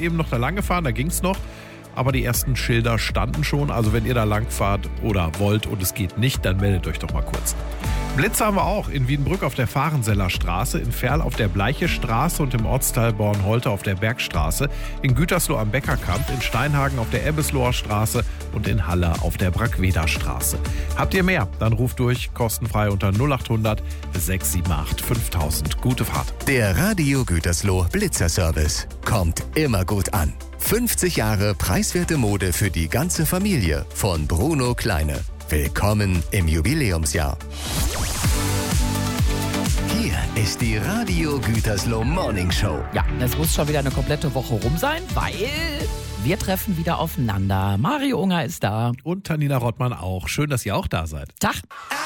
eben noch da lang gefahren, da ging's noch. Aber die ersten Schilder standen schon. Also wenn ihr da lang fahrt oder wollt und es geht nicht, dann meldet euch doch mal kurz. Blitze haben wir auch in Wiedenbrück auf der Fahrenseller Straße, in Ferl auf der Bleiche Straße und im Ortsteil Bornholte auf der Bergstraße, in Gütersloh am Beckerkamp, in Steinhagen auf der Ebbesloher Straße und in Halle auf der Brackweder Straße. Habt ihr mehr? Dann ruft durch, kostenfrei unter 0800 678 5000. Gute Fahrt. Der Radio Gütersloh Blitzerservice kommt immer gut an. 50 Jahre preiswerte Mode für die ganze Familie von Bruno Kleine. Willkommen im Jubiläumsjahr. Hier ist die Radio Gütersloh Morning Show. Ja, es muss schon wieder eine komplette Woche rum sein, weil wir treffen wieder aufeinander. Mario Unger ist da. Und Tanina Rottmann auch. Schön, dass ihr auch da seid. Tag.